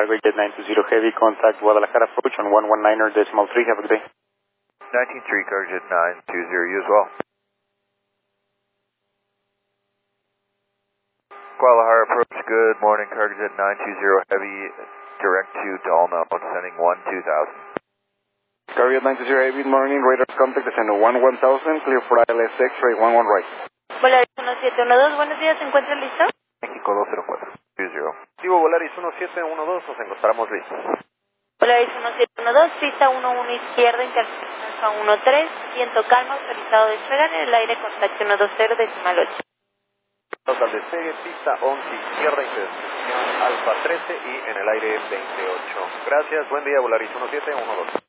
Cargo Jet 920 Heavy, contact Guadalajara approach on 119.3, have a good day. 193, Cargo Jet 920, you as well. Guadalajara approach, good morning, Cargo Jet 920 Heavy, direct to Dalna, sending 12000. Cargo Jet 920 Heavy, good morning, radar contact descend 11000, clear for ILS X-ray 11 right. Volaris 1712, buenos días, ¿se encuentra listo? México 204, 20. Vivo Volaris 1712, nos encontramos listos. Volaris 1712, pista 11 izquierda, internacional 13, viento calma, autorizado a despegar en el aire, contacto 120, decimal 8. Total despegue, pista 11 izquierda, internacional alfa 13 y en el aire 28. Gracias, buen día, Volaris 1712.